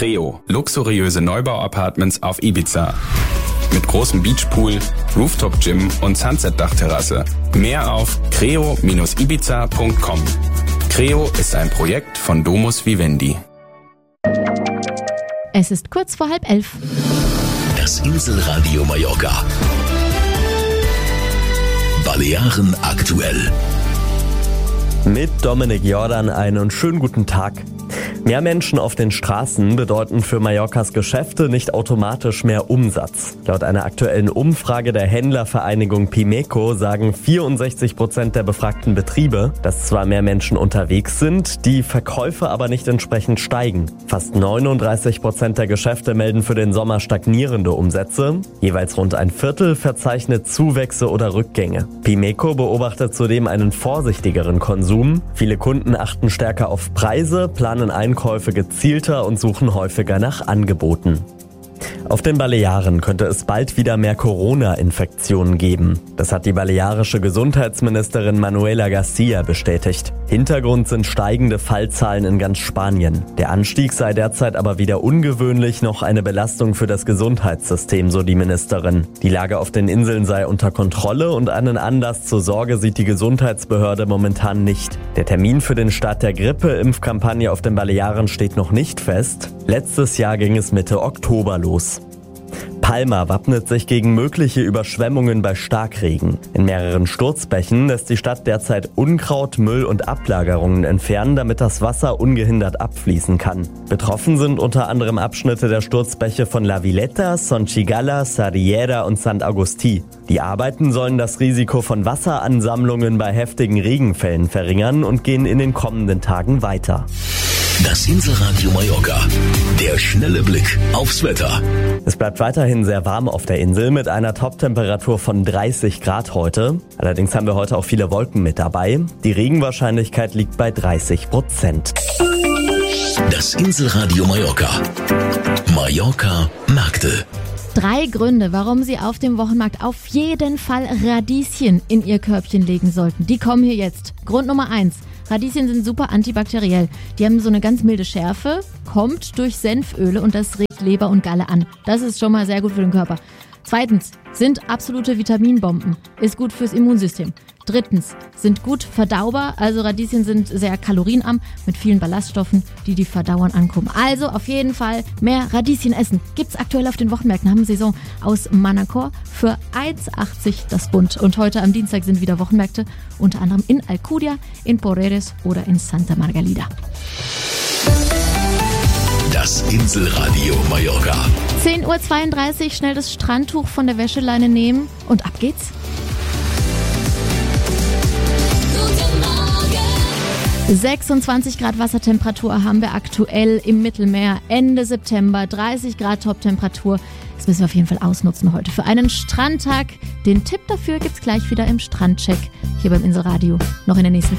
Creo, luxuriöse Neubau-Apartments auf Ibiza. Mit großem Beachpool, Rooftop-Gym und Sunset-Dachterrasse. Mehr auf creo-ibiza.com. Creo ist ein Projekt von Domus Vivendi. Es ist kurz vor 10:30. Das Inselradio Mallorca. Balearen aktuell. Mit Dominik Jordan einen schönen guten Tag. Mehr Menschen auf den Straßen bedeuten für Mallorcas Geschäfte nicht automatisch mehr Umsatz. Laut einer aktuellen Umfrage der Händlervereinigung Pimeco sagen 64% der befragten Betriebe, dass zwar mehr Menschen unterwegs sind, die Verkäufe aber nicht entsprechend steigen. Fast 39% der Geschäfte melden für den Sommer stagnierende Umsätze. Jeweils rund ein Viertel verzeichnet Zuwächse oder Rückgänge. Pimeco beobachtet zudem einen vorsichtigeren Konsum. Viele Kunden achten stärker auf Preise, planen Einkäufe gezielter und suchen häufiger nach Angeboten. Auf den Balearen könnte es bald wieder mehr Corona-Infektionen geben. Das hat die balearische Gesundheitsministerin Manuela Garcia bestätigt. Hintergrund sind steigende Fallzahlen in ganz Spanien. Der Anstieg sei derzeit aber weder ungewöhnlich noch eine Belastung für das Gesundheitssystem, so die Ministerin. Die Lage auf den Inseln sei unter Kontrolle und einen Anlass zur Sorge sieht die Gesundheitsbehörde momentan nicht. Der Termin für den Start der Grippe-Impfkampagne auf den Balearen steht noch nicht fest. Letztes Jahr ging es Mitte Oktober los. Palma wappnet sich gegen mögliche Überschwemmungen bei Starkregen. In mehreren Sturzbächen lässt die Stadt derzeit Unkraut, Müll und Ablagerungen entfernen, damit das Wasser ungehindert abfließen kann. Betroffen sind unter anderem Abschnitte der Sturzbäche von La Villeta, Son Chigala, Sarriera und Sant Agustí. Die Arbeiten sollen das Risiko von Wasseransammlungen bei heftigen Regenfällen verringern und gehen in den kommenden Tagen weiter. Das Inselradio Mallorca. Der schnelle Blick aufs Wetter. Es bleibt weiterhin sehr warm auf der Insel mit einer Toptemperatur von 30 Grad heute. Allerdings haben wir heute auch viele Wolken mit dabei. Die Regenwahrscheinlichkeit liegt bei 30%. Das Inselradio Mallorca. Mallorca Märkte. 3 Gründe, warum Sie auf dem Wochenmarkt auf jeden Fall Radieschen in Ihr Körbchen legen sollten. Die kommen hier jetzt. Grund Nummer 1. Radieschen sind super antibakteriell. Die haben so eine ganz milde Schärfe, kommt durch Senföle und das regt Leber und Galle an. Das ist schon mal sehr gut für den Körper. 2. sind absolute Vitaminbomben. Ist gut fürs Immunsystem. 3. sind gut verdaubar. Also Radieschen sind sehr kalorienarm mit vielen Ballaststoffen, die die Verdauern ankurbeln. Also auf jeden Fall mehr Radieschen essen. Gibt's aktuell auf den Wochenmärkten. Haben Saison aus Manacor für 1,80 das Bund. Und heute am Dienstag sind wieder Wochenmärkte, unter anderem in Alcudia, in Porreres oder in Santa Margalida. Das Inselradio Mallorca. 10:32 Uhr, schnell das Strandtuch von der Wäscheleine nehmen und ab geht's. Guten Morgen. 26 Grad Wassertemperatur haben wir aktuell im Mittelmeer. Ende September, 30 Grad Toptemperatur. Das müssen wir auf jeden Fall ausnutzen heute für einen Strandtag. Den Tipp dafür gibt's gleich wieder im Strandcheck hier beim Inselradio. Noch in den nächsten